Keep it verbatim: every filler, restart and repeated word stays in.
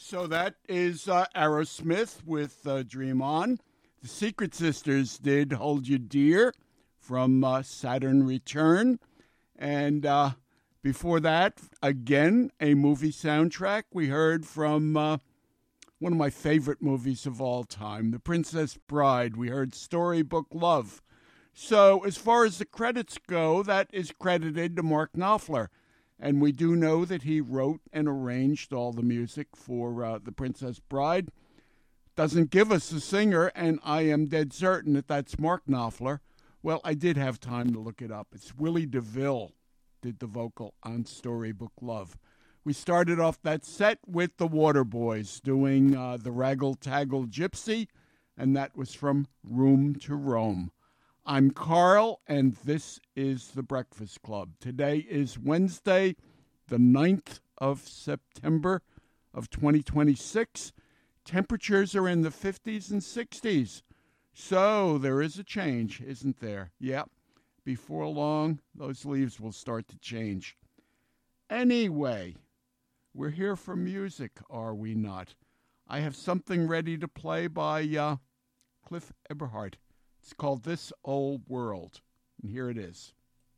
So that is uh, Aerosmith with uh, Dream On. The Secret Sisters did Hold You Dear from uh, Saturn Return. And uh, before that, again, a movie soundtrack. We heard from uh, one of my favorite movies of all time, The Princess Bride. We heard Storybook Love. So as far as the credits go, that is credited to Mark Knopfler. And we do know that he wrote and arranged all the music for uh, The Princess Bride. Doesn't give us a singer, and I am dead certain that that's Mark Knopfler. Well, I did have time to look it up. It's Willie DeVille did the vocal on Storybook Love. We started off that set with the Waterboys doing uh, the Raggle Taggle Gypsy, and that was from Room to Roam. I'm Carl, and this is The Breakfast Club. Today is Wednesday, the ninth of September of twenty twenty-six. Temperatures are in the fifties and sixties. So there is a change, isn't there? Yep. Before long, those leaves will start to change. Anyway, we're here for music, are we not? I have something ready to play by uh, Cliff Eberhardt. It's called This Old World, and here it is.